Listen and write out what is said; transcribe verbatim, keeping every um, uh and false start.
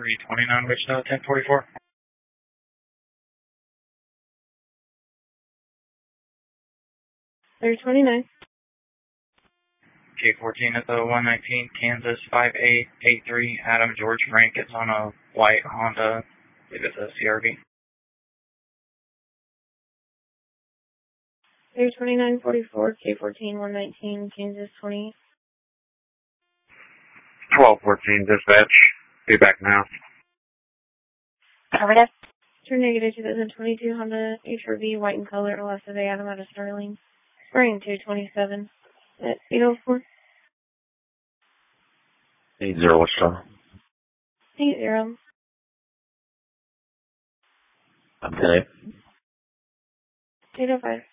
three twenty-nine, Wichita, ten forty-four. three twenty-nine. K fourteen at the one nineteen, Kansas five eight eight three, Adam George Frank. It's on a white Honda. I believe it's a C R V. three twenty-nine forty-four, K fourteen one nineteen, Kansas twenty. twelve fourteen, dispatch. Be back now. Covered up. Turn negative twenty twenty-two Honda H R V, white in color, Alaska Bay, Adam out of Sterling. Spring two twenty-seven at eight oh four. eight zero, Wichita. eight zero. Okay. eight oh five.